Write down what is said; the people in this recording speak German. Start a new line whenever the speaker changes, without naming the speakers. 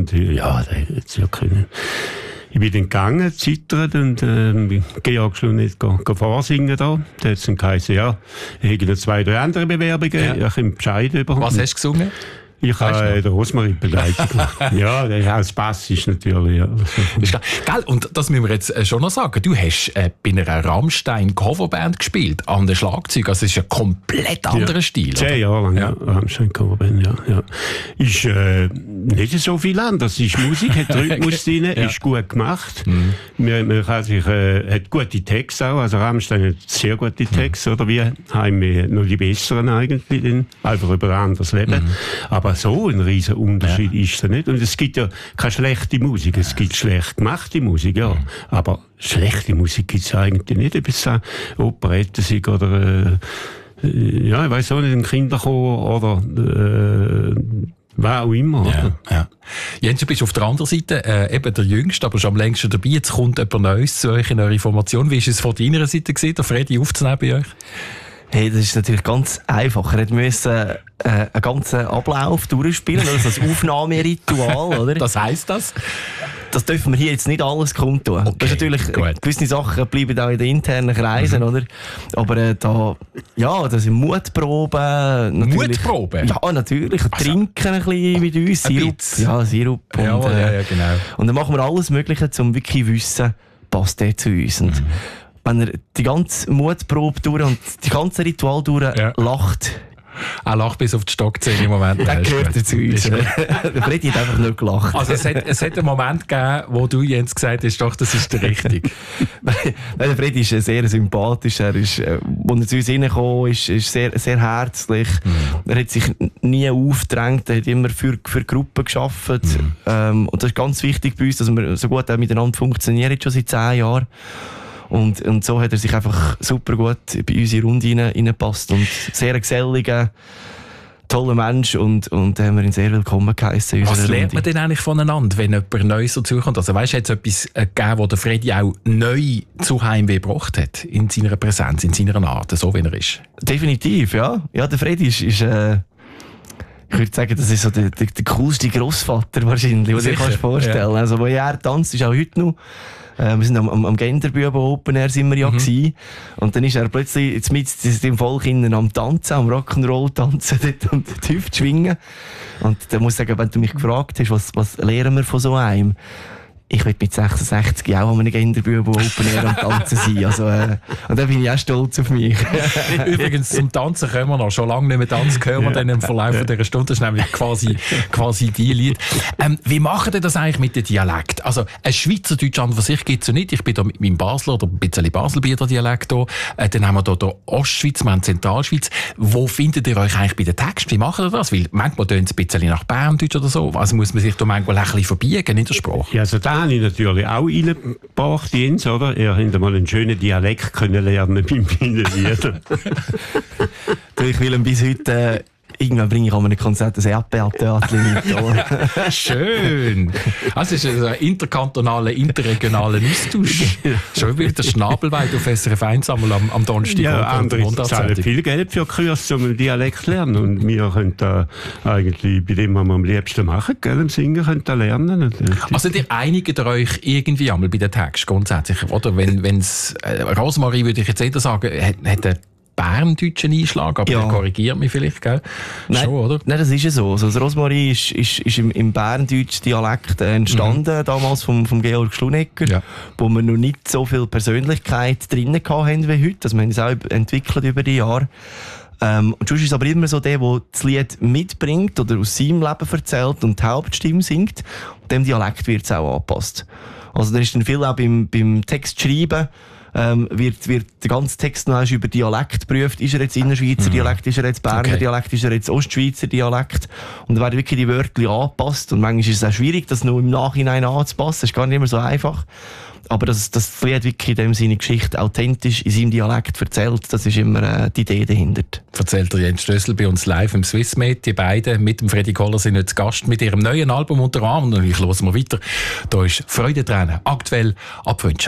und ja, das wirklich nicht. Ich bin dann gegangen, zittert, und Georg Schlunig vorsingen da. Da hat es dann geheißen, ja, ich habe noch 2, 3 andere Bewerbungen, ich habe Bescheid bekommen.
Was hast du gesungen?
Ich habe den Rosmarin begleitet. Ja, der als Bassist natürlich. Ja.
Gell? Und das müssen wir jetzt schon noch sagen. Du hast bei einer Rammstein-Coverband gespielt, an der Schlagzeug. Also es ist ein komplett anderer Stil.
10 Jahre lang, ja. Rammstein-Coverband, ja. Ist nicht so viel anders. Ist Musik, hat Rhythmus drin, ist gut gemacht. Man kann sich, hat gute Texte auch. Also Rammstein hat sehr gute Texte, oder wie haben wir noch die besseren eigentlich, denn einfach über ein anderes Leben. Aber so ein riesen Unterschied ist da nicht. Und es gibt ja keine schlechte Musik, es gibt schlecht gemachte Musik, ja. Aber schlechte Musik gibt es eigentlich nicht, ob es Operetten sind oder ja, ich weiss auch nicht, ein Kinderchor oder wer auch immer.
Ja. Jens, du bist auf der anderen Seite eben der Jüngste, aber schon am längsten dabei. Jetzt kommt jemand Neues zu euch in eure Formation. Wie war es von deiner Seite gewesen, der Freddy aufzunehmen bei euch?
Hey, das ist natürlich ganz einfach. Er musste einen ganzen Ablauf durchspielen, also das Aufnahmeritual, oder?
Das heisst das?
Das dürfen wir hier jetzt nicht alles kundtun. Okay, das ist natürlich, gewisse Sachen bleiben auch in den internen Kreisen, oder? Aber das sind Mutproben.
Mutproben?
Ja, natürlich. Trinken ein bisschen mit uns. Sirup. Ja, Sirup.
Ja, genau.
Und dann machen wir alles Mögliche, um wirklich zu wissen, passt der zu uns. Und wenn er die ganze Mutprobe durch und die ganze Ritual durch lacht.
Er lacht bis auf die Stockzähne im Moment.
Der gehört dazu uns. Der Freddy hat einfach nicht gelacht.
Also es hat einen Moment gegeben, wo du Jens gesagt hast, doch, das ist der Richtige.
Nein, der Freddy ist sehr sympathisch. Er ist, als er zu uns reingekommen ist sehr, sehr herzlich. Er hat sich nie aufgedrängt, er hat immer für Gruppen gearbeitet. Und das ist ganz wichtig bei uns, dass wir so gut auch miteinander funktionieren, schon seit 10 Jahren. Und so hat er sich einfach super gut bei unsere Runde reingepasst. Und sehr ein geselliger, toller Mensch. Und haben wir ihn sehr willkommen geheissen.
Was lernt man denn eigentlich voneinander, wenn jemand Neues dazukommt? Also weißt du, hat es etwas gegeben, was der Freddy auch neu zu Heimweh gebracht hat? In seiner Präsenz, in seiner Art, so wie er ist?
Definitiv, ja. Ja, der Freddy ist ich würde sagen, das ist so der coolste Grossvater wahrscheinlich, was du dir vorstellen kannst. Ja. Also, wo er tanzt, ist auch heute noch. Wir sind am Genderbüben Open Air sind wir ja gewesen. Und dann ist er plötzlich jetzt mit dem Volk innen am Tanzen, am Rock'n'Roll tanzen dort und die Hüfte schwingen. Und da muss ich sagen, wenn du mich gefragt hast, was lernen wir von so einem? Ich will mit 66 auch an einem Genderbüben Open Air am Tanzen sein. Also, und da bin ich auch stolz auf mich.
Übrigens, zum Tanzen können wir noch. Schon lange nicht mehr tanzen, hören wir dann im Verlauf dieser Stunde. Das ist nämlich quasi die Lied. Wie machen ihr das eigentlich mit dem Dialekt? Also, ein Schweizerdeutsch an für sich gibt es ja nicht. Ich bin da mit meinem Basler oder ein bisschen Baselbieter Dialekt da. Dann haben wir da Ostschweiz, wir haben Zentralschweiz. Wo findet ihr euch eigentlich bei den Texten? Wie macht ihr das? Weil manchmal tönt es ein bisschen nach Berndeutsch oder so. Also muss man sich da manchmal ein bisschen verbiegen in der Sprache.
Ja, also habe ich natürlich auch reingebracht, Jens, oder? Er hätte mal einen schönen Dialekt können lernen beim Lieder.
Ich will ihn bis heute... Irgendwann bringe ich an einem Konzert ein Erdbeertheater mit.
Schön! Also es ist ein interkantonaler, interregionaler Austausch. Schon wieder der Schnabelweid auf SRF 1 am Donnerstag.
Ja, andere zahlen viel Geld für Kurse, um einen Dialekt zu lernen. Und wir können da eigentlich bei dem, was wir am liebsten machen, gell, im Singen, können da lernen.
Also ihr einigt euch irgendwie einmal bei den Texten grundsätzlich, oder? Wenn's Rosmarin, würde ich jetzt eher sagen, hat berndeutschen Einschlag, aber korrigiert mich vielleicht, gell?
Nein,
schon, oder?
Nein, das ist ja so. Also das Rosmarin ist im berndeutschen Dialekt entstanden, damals vom Georg Schlunecker, wo wir noch nicht so viel Persönlichkeit drin hatten wie heute. Also wir haben es auch entwickelt über die Jahre. Und sonst ist es aber immer so der das Lied mitbringt oder aus seinem Leben erzählt und die Hauptstimme singt. Und dem Dialekt wird es auch angepasst. Also da ist dann viel auch beim Text schreiben, wird der ganze Text noch über Dialekt geprüft. Ist er jetzt Innerschweizer Dialekt, ist er jetzt Berner Dialekt, ist er jetzt Ostschweizer Dialekt? Und da werden wirklich die Wörter angepasst. Und manchmal ist es auch schwierig, das noch im Nachhinein anzupassen. Das ist gar nicht immer so einfach. Aber das Lied wirklich in dem seine Geschichte authentisch in seinem Dialekt erzählt, das ist immer die Idee dahinter.
Erzählt der Jens Stössel bei uns live im Swissmed. Die beiden mit dem Freddy Koller sind jetzt Gast mit ihrem neuen Album unter Arm. Und ich höre mal weiter. Da ist Freudentränen aktuell abwünschen.